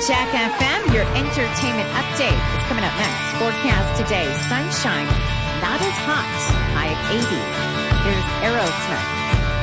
Jack FM, your entertainment update is coming up next. Forecast today, sunshine, not as hot, high of 80. Here's Aerosmith.